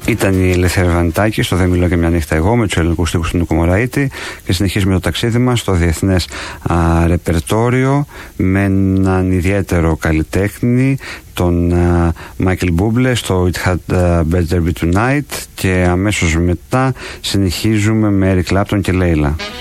Ήταν η Ελευθερία Βανιτάκη στο Δεν Μιλώ και Μια Νύχτα Εγώ με τους ελληνικούς στίχους του Νίκου Μωραήτη, και συνεχίζουμε το ταξίδι μας στο διεθνές ρεπερτόριο με έναν ιδιαίτερο καλλιτέχνη, τον Μάικλ Μπούμπλε, στο It Had Better Be Tonight, και αμέσως μετά συνεχίζουμε με Eric Clapton και Λέιλα.